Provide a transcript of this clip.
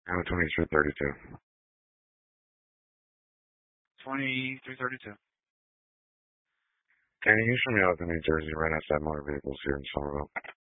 I'm a 2332. 2332. Can you show me out to New Jersey right outside motor vehicles here in Somerville?